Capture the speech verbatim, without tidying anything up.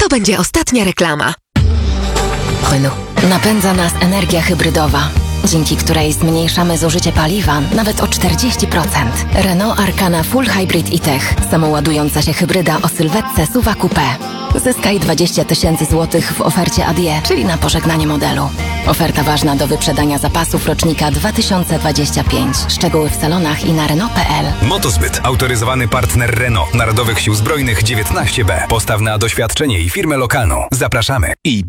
To będzie ostatnia reklama. Renault. Napędza nas energia hybrydowa, dzięki której zmniejszamy zużycie paliwa nawet o czterdzieści procent. Renault Arkana Full Hybrid e-Tech. Samoładująca się hybryda o sylwetce S U V-a Coupé. Zyskaj dwadzieścia tysięcy złotych w ofercie A D I E, czyli na pożegnanie modelu. Oferta ważna do wyprzedania zapasów rocznika dwa tysiące dwudziestego piątego. Szczegóły w salonach i na Renault kropka p l. Motozbyt. Autoryzowany partner Renault. Narodowych Sił Zbrojnych dziewiętnaście B. Postaw na doświadczenie i firmę lokalną. Zapraszamy. I